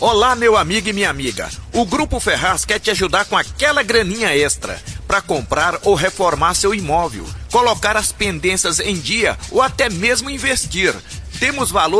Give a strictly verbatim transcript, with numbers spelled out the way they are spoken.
Olá, meu amigo e minha amiga. O Grupo Ferraz quer te ajudar com aquela graninha extra para comprar ou reformar seu imóvel, colocar as pendências em dia ou até mesmo investir. Temos valor